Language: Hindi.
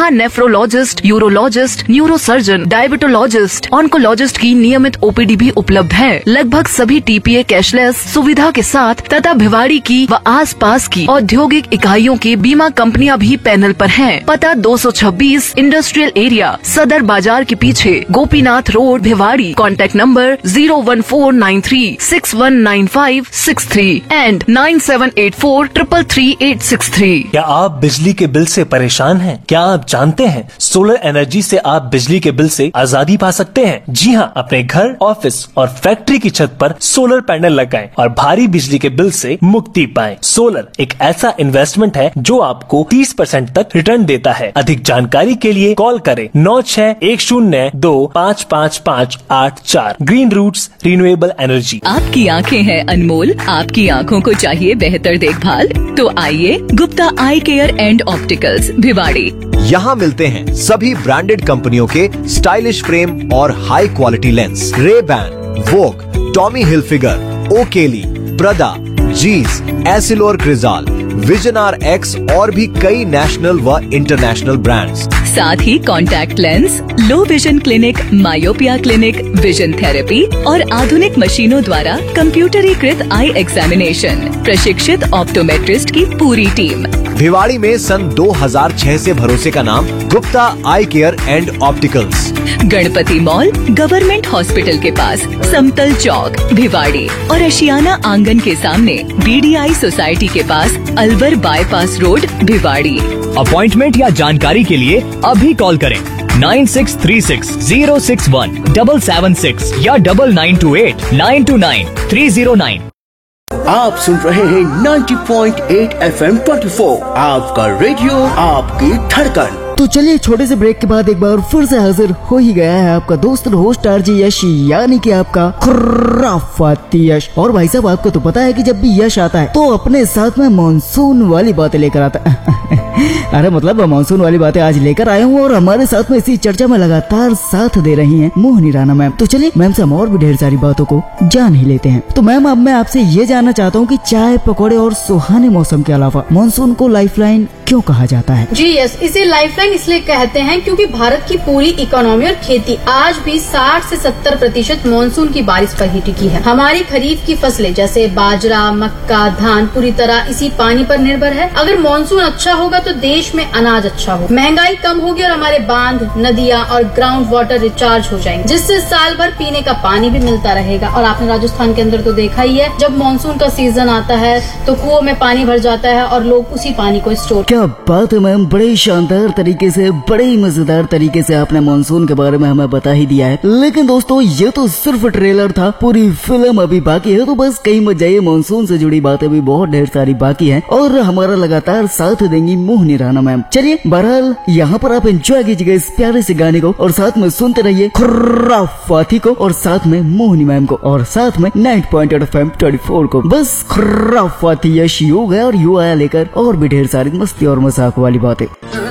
यहाँ nephrologist, urologist, neurosurgeon, diabetologist, oncologist की नियमित ओपीडी भी उपलब्ध है। लगभग सभी टीपीए कैशलेस सुविधा के साथ तथा भिवाड़ी की व आसपास की औद्योगिक इकाइयों की बीमा कंपनियां भी पैनल पर हैं। पता 226 इंडस्ट्रियल एरिया, सदर बाजार के पीछे, Gopinath road, Bhiwadi. Contact number 01493619563 and 9784333863। क्या आप बिजली के बिल से परेशान हैं? क्या आप जानते हैं सोलर एनर्जी से आप बिजली के बिल से आजादी पा सकते हैं? जी हाँ, अपने घर, ऑफिस और फैक्ट्री की छत पर सोलर पैनल लगाएं और भारी बिजली के बिल से मुक्ति पाएं। सोलर एक ऐसा इन्वेस्टमेंट है जो आपको 30% तक रिटर्न देता है। अधिक जानकारी के लिए कॉल करें 9610255584। Green roots renewable energy. आपकी आँखें हैं अनमोल, आपकी आँखों को चाहिए बेहतर देखभाल, तो आइए गुप्ता आई केयर एंड ऑप्टिकल्स भिवाड़ी। यहाँ मिलते हैं सभी ब्रांडेड कंपनियों के स्टाइलिश फ्रेम और high quality lens. रे-बैन, Vogue, Tommy Hilfiger, ओकेली, Prada, जीज, एसिलोर Crizal, vision are x और भी कई नेशनल व इंटरनेशनल ब्रांड्स। साथ ही contact lens, low vision clinic, myopia clinic, vision therapy और आधुनिक मशीनों द्वारा कंप्यूटरीकृत आई एग्जामिनेशन, प्रशिक्षित ऑप्टोमेट्रिस्ट की पूरी टीम। भिवाड़ी में सन 2006 से भरोसे का नाम गुप्ता आई care and opticals. Ganpati mall, government hospital के पास, समतल चौक, भिवाड़ी और अशियाना आंगन के सामने, बीडीआई सोसाइटी के पास, Alwar bypass road, Bhiwadi. Appointment या जानकारी के लिए अभी कॉल करें 9636061776 या 9928929309। आप सुन रहे हैं 90.8 FM 24, आपका रेडियो, आपकी धड़कन। तो चलिए छोटे से ब्रेक के बाद एक बार फिर से हाजिर हो ही गया है आपका दोस्त होस्ट आरजे यश, यानी कि आपका खुराफाती यश। और भाई साहब, आपको तो पता है कि जब भी यश आता है तो अपने साथ में मानसून वाली बातें लेकर आता है। अरे मतलब मानसून वाली बातें आज लेकर आया हूँ और हमारे साथ में इसी चर्चा में लगातार साथ दे रही हैं मोहिनी राणा मैम। तो चलिए मैम से हम और भी ढेर सारी बातों को जान ही लेते हैं। तो मैम, अब मैं आपसे ये जानना चाहता हूँ कि चाय, पकौड़े और सुहाने मौसम के अलावा मानसून को लाइफलाइन क्यों कहा जाता है? जी यस, इसे लाइफलाइन इसलिए कहते हैं क्योंकि भारत की पूरी इकोनॉमी और खेती आज भी 60 से 70% मानसून की बारिश पर ही टिकी है। हमारी खरीफ की फसलें जैसे बाजरा, मक्का, धान पूरी तरह इसी पानी पर निर्भर है। अगर मानसून अच्छा होगा तो देश में अनाज अच्छा होगा, महंगाई कम होगी और हमारे बांध, नदियाँ और ग्राउंड वाटर रिचार्ज हो जाएंगे, जिससे साल भर पीने का पानी भी मिलता रहेगा। और आपने राजस्थान के अंदर तो देखा ही है, जब मानसून का सीजन आता है तो कुओं में पानी भर जाता है और लोग उसी पानी को स्टोर। क्या बात है मैम, बड़े शानदार तरीके से, बड़े ही मजेदार तरीके से आपने मानसून के बारे में हमें बता ही दिया है। लेकिन दोस्तों, ये तो सिर्फ ट्रेलर था, पूरी फिल्म अभी बाकी है। तो बस कहीं मत जाइए, मानसून से जुड़ी बातें भी बहुत ढेर सारी बाकी है और हमारा लगातार साथ देंगी मोहिनी राणा मैम। चलिए, बहरहाल यहाँ पर आप एंजॉय कीजिएगा इस प्यारे से गाने को और साथ में सुनते रहिए खुराफाती को और साथ में मोहिनी मैम को और साथ में 90.8 FM 24 को। बस खुराफाती यश यू गया और यू आया लेकर और भी ढेर सारी मस्ती और मजाक वाली बातें।